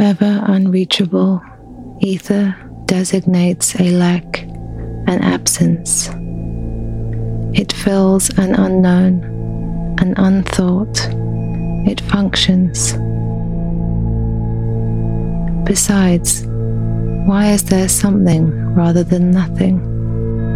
However unreachable, ether designates a lack, an absence. It fills an unknown, an unthought. It functions. Besides, why is there something rather than nothing?